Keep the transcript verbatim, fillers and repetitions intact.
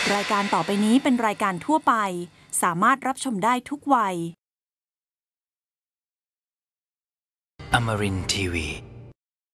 รายการต่อไปนี้เป็นรายการทั่วไปสามารถรับชมได้ทุกวัย Amarin ที วี